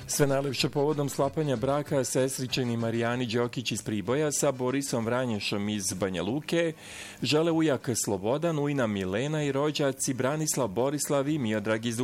Sve najlepše povodom sklapanja braka sestričeni Marijani Đokić iz Priboja sa Borisom Vranješom iz Banja Luke žele ujak Slobodan, ujna Milena i rođaci Branislav, Borislav i Miodrag iz